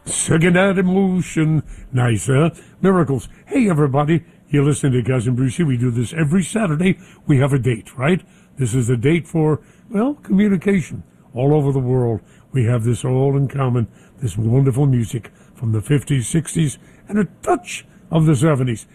Second that emotion. Nice, huh? Miracles. Hey, everybody. You're listening to Cousin Brucey. We do this every Saturday. We have a date, right? This is a date for, well, communication. All over the world, we have this all in common, this wonderful music from the 50s, 60s, and a touch of the 70s.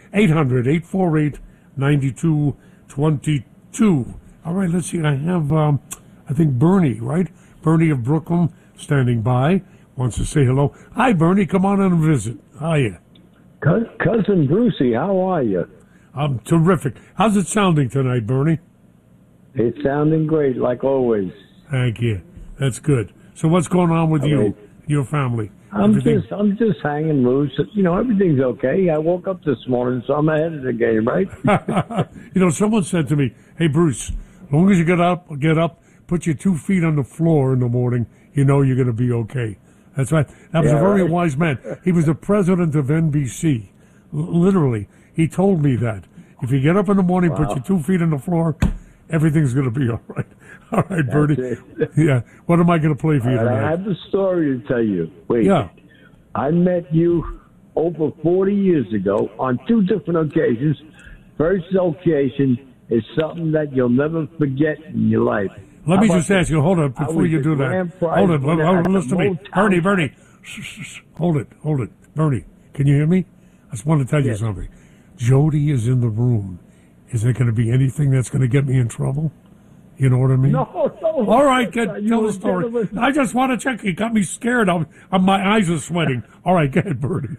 800-848-9222. All right, let's see. I have, I think, Bernie, right? Bernie of Brooklyn standing by. Wants to say hello. Hi, Bernie. Come on in and visit. Hiya. Cousin Brucey, how are you? I'm terrific. How's it sounding tonight, Bernie? It's sounding great, like always. Thank you. That's good. So what's going on with you, your family? I'm just hanging loose. You know, everything's okay. I woke up this morning, so I'm ahead of the game, right? You know, someone said to me, "Hey, Bruce, as long as you get up, put your 2 feet on the floor in the morning, you know you're going to be okay." That's right. That was a very wise man. He was the president of NBC. Literally, he told me that. If you get up in the morning, put your 2 feet on the floor, everything's going to be all right. All right, Bernie. Yeah. What am I going to play for you tonight? I have a story to tell you. Wait. Yeah. I met you over 40 years ago on 2 different occasions. First occasion is something that you'll never forget in your life. Let me just ask you, hold on, before you do that. Hold it, listen to me. Bernie. Hold it. Bernie, can you hear me? I just want to tell you something. Jody is in the room. Is there going to be anything that's going to get me in trouble? You know what I mean? No. All right, tell the story. Gentleman. I just want to check. You got me scared. My eyes are sweating. All right, go ahead, Bernie.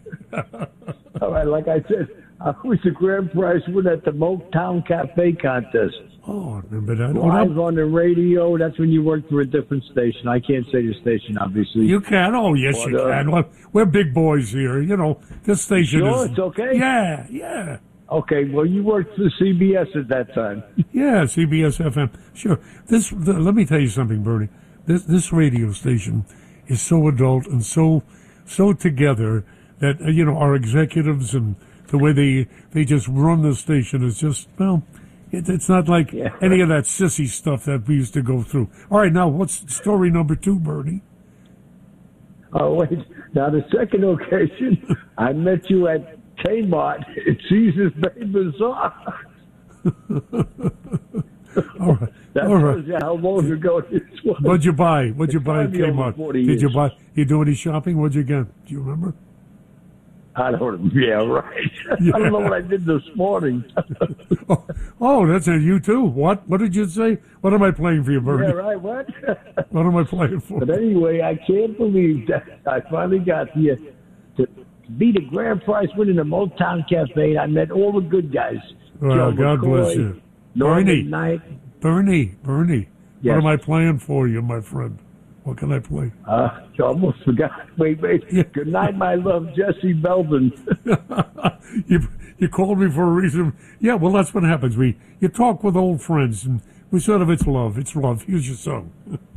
All right, like I said, I was the grand prize winner at the Motown Cafe contest. Oh, I remember that. Live on the radio. That's when you worked for a different station. I can't say the station, obviously. You can. Oh, yes, you can. Well, we're big boys here. You know, this station is... it's okay? Yeah. Okay, well, you worked for CBS at that time. Yeah, CBS FM. Sure. Let me tell you something, Bernie. This radio station is so adult and so together that, you know, our executives and the way they just run the station is just, well... It's not like any of that sissy stuff that we used to go through. All right, now what's story number 2, Bernie? Oh, wait. Now, the second occasion, I met you at Kmart at Caesar's Bay Bazaar. All right. That tells you how long ago this was. What'd you buy at Kmart? Did you buy? You do any shopping? What'd you get? Do you remember? I don't. Yeah, right. Yeah. I don't know what I did this morning. oh, that's it. You too. What? What did you say? What am I playing for you, Bernie? Yeah, right. What? What am I playing for? But anyway, I can't believe that I finally got here to be the grand prize winner in the Motown Cafe. I met all the good guys. Well, God bless you, Bernie. Bernie. Yes. What am I playing for you, my friend? What can I play? You almost forgot. Wait. Yeah. Good night, my love, Jesse Belvin. You called me for a reason. Yeah, well, that's what happens. You talk with old friends, and we sort of, it's love. Here's your song.